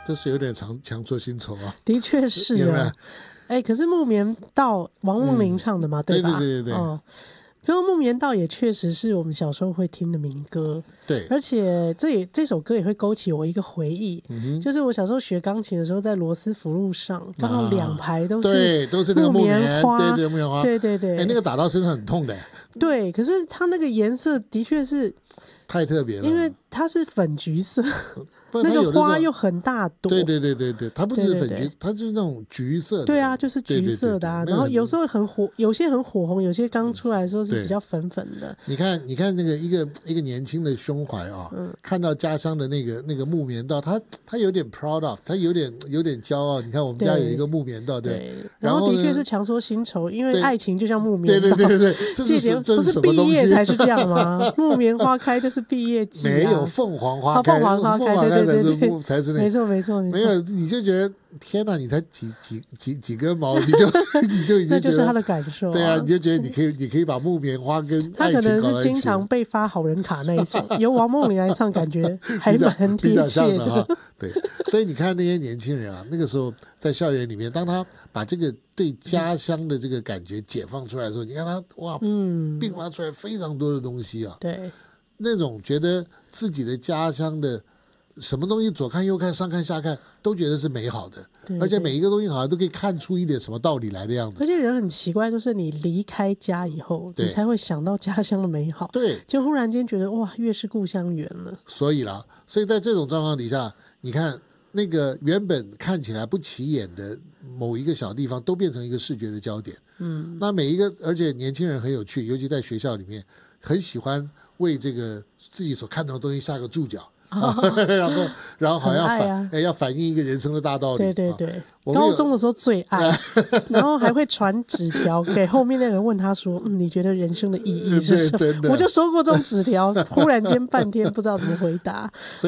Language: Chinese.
这是有点强作新愁啊。 的确是有没有啊。可是木棉道王梦麟唱的嘛，对吧？ 对。 然后木棉道也确实是我们小时候会听的民歌， 对， 而且这首歌也会勾起我一个回忆，就是我小时候学钢琴的时候，在罗斯福路上刚好2排都是那个木棉花， 对木棉花， 对， 那个打到身上很痛的。 对，可是它那个颜色的确是太特别了， 因为它是粉橘色。 那个花又很大朵， 对，它不是粉橘，它就是那种橘色的。 对啊，就是橘色的啊。然后有时候很火，有些很火红，有些刚出来的时候是比较粉粉的。 你看那个一个年轻的胸怀啊，看到家乡的那个木棉道，他有点 proud of， 他有点骄傲。你看我们家有一个木棉道，对。 然后的确是强说新愁，因为爱情就像木棉道。 对，这是毕业才是这样吗？木棉花开就是毕业季啊。 没有凤凰花开， 凤凰花开。对， 才是没错。 没有，你就觉得天哪，你才几根毛，你就已经那就是他的感受。 对啊，你就觉得你可以把木棉花跟爱情搞在一起。 他可能是经常被发好人卡那一种，由王梦麟来唱，感觉还蛮贴切的。 对，所以你看那些年轻人啊，那个时候在校园里面，当他把这个对家乡的这个感觉解放出来的时候，你看他哇，迸发出来非常多的东西啊。 对， 那种觉得自己的家乡的什么东西左看右看上看下看都觉得是美好的，而且每一个东西好像都可以看出一点什么道理来的样子。 而且人很奇怪，就是你离开家以后，你才会想到家乡的美好。 对， 就忽然间觉得哇，越是故乡远了。 所以在这种状况底下，你看那个原本看起来不起眼的某一个小地方，都变成一个视觉的焦点。那每一个，而且年轻人很有趣，尤其在学校里面，很喜欢为这个自己所看到的东西下个注脚。然后好像要反映一个人生的大道理。 对，高中的时候最爱，然后还会传纸条给后面那个人，问他说：“你觉得人生的意义是什么？”我就收过这种纸条，忽然间半天不知道怎么回答。